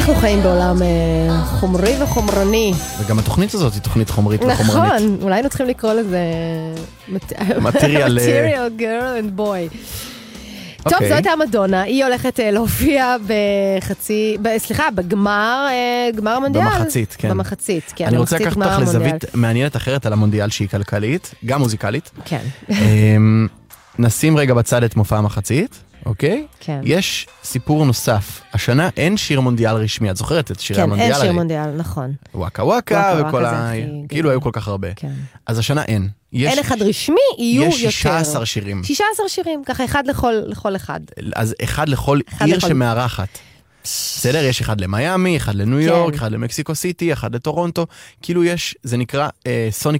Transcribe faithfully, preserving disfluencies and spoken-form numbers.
אנחנו חיים בעולם חומרי וחומרני. וגם התוכנית הזאת היא תוכנית חומרית וחומרנית. נכון, אולי היינו צריכים לקרוא לזה Material Material Girl and Boy. טוב, זו הייתה מדונה, היא הולכת להופיע בחצי, סליחה, בגמר, גמר המונדיאל. במחצית, כן. במחצית, כן. אני רוצה לקחת אותך לזווית מעניינת אחרת על המונדיאל שהיא כלכלית, גם מוזיקלית. כן. נשים רגע בצד את מופע המחצית, אוקיי? כן. יש סיפור נוסף. השנה אין שיר מונדיאל רשמי, את זוכרת את שירי המונדיאל? כן, אין שיר מונדיאל, נכון. וואקה וואקה, וכל ה... כאילו היו כל כך הרבה. כן. אז השנה אין. אין אחד רשמי, יהיו יותר. יש שישה עשר שירים. שישה עשר שירים, ככה אחד לכל אחד. אז אחד לכל עיר שמארחת. בסדר, יש אחד למיימי, אחד לניו יורק, אחד למקסיקו סיטי, אחד לטורונטו, כאילו יש, זה נקרא סוניק